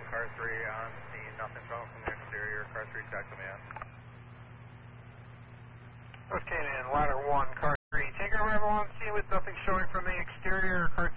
1, car 3 on scene, nothing coming from the exterior, car 3 check the man. North Canaan, ladder 1, car 3, take arrival on scene with nothing showing from the exterior, car